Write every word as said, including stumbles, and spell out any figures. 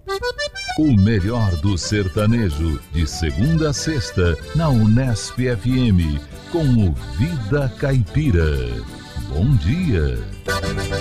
O melhor do sertanejo, de segunda a sexta, na Unesp F M, com o Vida Caipira. Bom dia!